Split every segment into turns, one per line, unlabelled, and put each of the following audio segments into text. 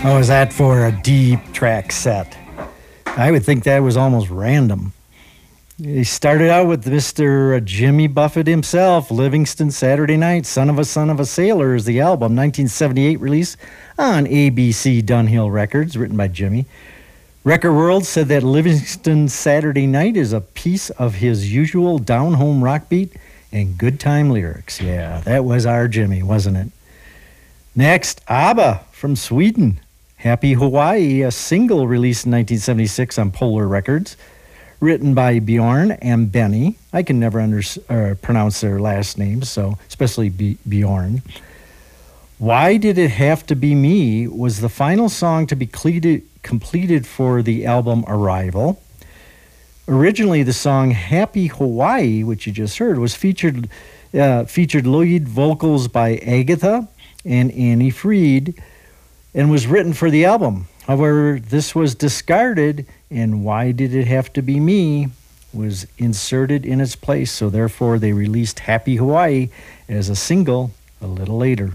Oh, is that for a deep track set? I would think that was almost random. He started out with Mr. Jimmy Buffett himself, Livingston Saturday Night, Son of a Sailor is the album, 1978 release on ABC Dunhill Records, written by Jimmy. Record World said that Livingston Saturday Night is a piece of his usual down-home rock beat and good time lyrics. Yeah, that was our Jimmy, wasn't it? Next, ABBA from Sweden. Happy Hawaii, a single released in 1976 on Polar Records, written by Bjorn and Benny. I can never pronounce their last names, so especially Bjorn. Why Did It Have to Be Me was the final song to be completed for the album Arrival. Originally, the song Happy Hawaii, which you just heard, was featured lead vocals by Agatha and Annie Freed and was written for the album. However, this was discarded, and Why Did It Have to Be Me was inserted in its place, so therefore they released Happy Hawaii as a single a little later.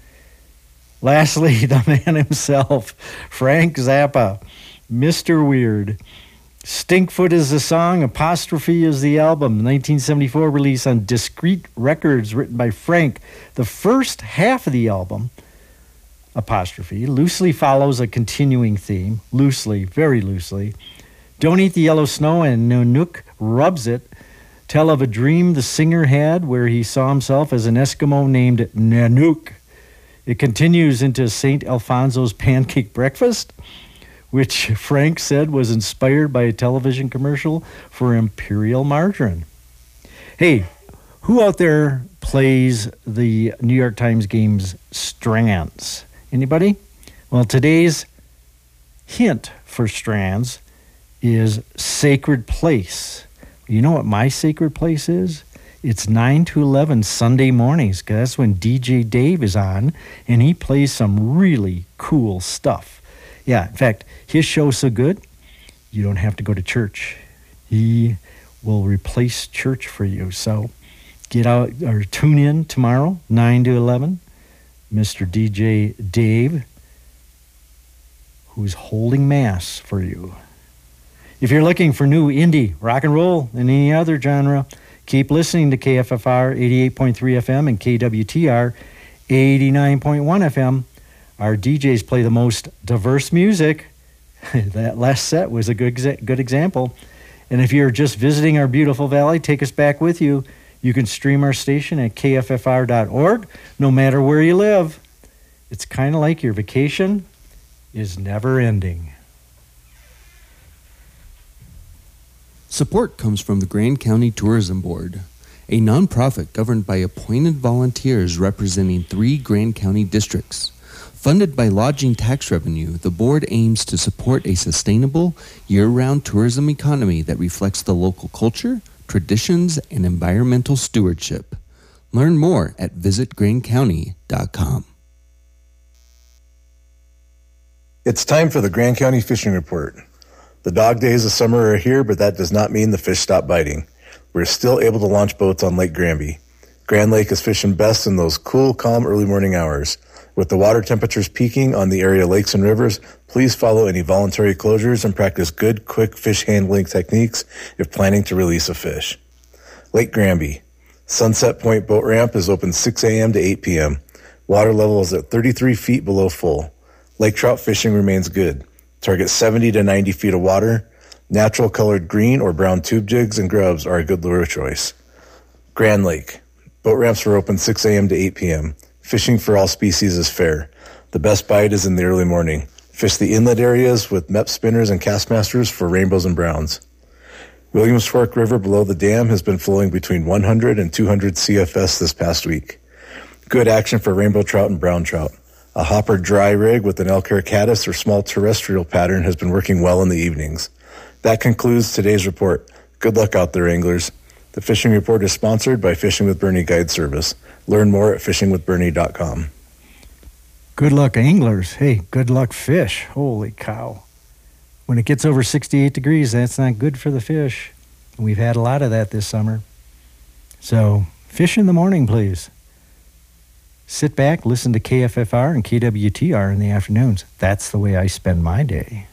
Lastly, the man himself, Frank Zappa, Mr. Weird. Stinkfoot is the song, Apostrophe is the album, 1974 release on Discreet Records, written by Frank. The first half of the album, Apostrophe, loosely follows a continuing theme, loosely, very loosely. Don't Eat the Yellow Snow and Nanook Rubs It tell of a dream the singer had where he saw himself as an Eskimo named Nanook. It continues into St. Alfonso's Pancake Breakfast, which Frank said was inspired by a television commercial for Imperial Margarine. Hey, who out there plays the New York Times games Strands? Anybody? Well, today's hint for Strands is Sacred Place. You know what my sacred place is? It's 9 to 11 Sunday mornings, because that's when DJ Dave is on, and he plays some really cool stuff. Yeah, in fact, his show's so good, you don't have to go to church. He will replace church for you. So get out or tune in tomorrow, 9 to 11. Mr. DJ Dave, who's holding mass for you. If you're looking for new indie, rock and roll, and any other genre, keep listening to KFFR 88.3 FM and KWTR 89.1 FM. Our DJs play the most diverse music. That last set was a good example. And if you're just visiting our beautiful valley, take us back with you. You can stream our station at kffr.org, no matter where you live. It's kind of like your vacation is never ending.
Support comes from the Grand County Tourism Board, a nonprofit governed by appointed volunteers representing 3 Grand County districts. Funded by lodging tax revenue, the board aims to support a sustainable, year-round tourism economy that reflects the local culture, traditions, and environmental stewardship. Learn more at visitgrandcounty.com.
It's time for the Grand County Fishing Report. The dog days of summer are here, but that does not mean the fish stop biting. We're still able to launch boats on Lake Granby. Grand Lake is fishing best in those cool, calm early morning hours. With the water temperatures peaking on the area lakes and rivers, please follow any voluntary closures and practice good, quick fish handling techniques if planning to release a fish. Lake Granby. Sunset Point Boat Ramp is open 6 a.m. to 8 p.m. Water level is at 33 feet below full. Lake trout fishing remains good. Target 70 to 90 feet of water. Natural colored green or brown tube jigs and grubs are a good lure choice. Grand Lake. Boat ramps are open 6 a.m. to 8 p.m. Fishing for all species is fair. The best bite is in the early morning. Fish the inlet areas with MEP spinners and Castmasters for rainbows and browns. Williams Fork River below the dam has been flowing between 100 and 200 CFS this past week. Good action for rainbow trout and brown trout. A hopper dry rig with an elk hair caddis or small terrestrial pattern has been working well in the evenings. That concludes today's report. Good luck out there, anglers. The fishing report is sponsored by Fishing with Bernie Guide Service. Learn more at fishingwithbernie.com.
Good luck, anglers. Hey, good luck, fish. Holy cow. When it gets over 68 degrees, that's not good for the fish. We've had a lot of that this summer. So, fish in the morning, please. Sit back, listen to KFFR and KWTR in the afternoons. That's the way I spend my day.